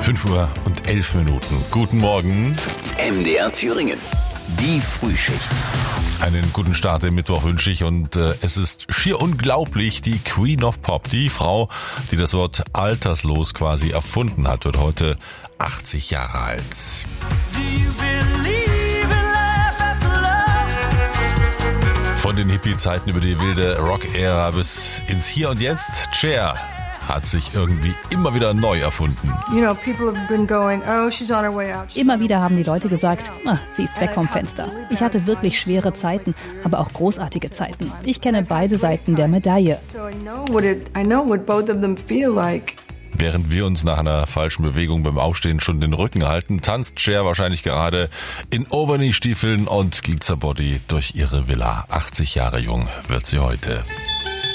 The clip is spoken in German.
5:11 Guten Morgen. MDR Thüringen. Die Frühschicht. Einen guten Start im Mittwoch wünsche ich und es ist schier unglaublich, die Queen of Pop, die Frau, die das Wort alterslos quasi erfunden hat, wird heute 80 Jahre alt. Von den Hippie-Zeiten über die wilde Rock-Ära bis ins Hier und Jetzt, Cher hat sich irgendwie immer wieder neu erfunden. Immer wieder haben die Leute gesagt, sie ist weg vom Fenster. Ich hatte wirklich schwere Zeiten, aber auch großartige Zeiten. Ich kenne beide Seiten der Medaille. Während wir uns nach einer falschen Bewegung beim Aufstehen schon den Rücken halten, tanzt Cher wahrscheinlich gerade in Overknee-Stiefeln und Glitzerbody durch ihre Villa. 80 Jahre jung wird sie heute.